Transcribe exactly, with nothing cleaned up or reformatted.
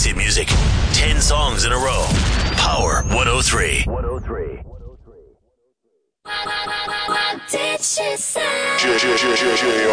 biggest hit music. Ten songs in a row. Power one oh three. one oh three. What did she say? J J J J J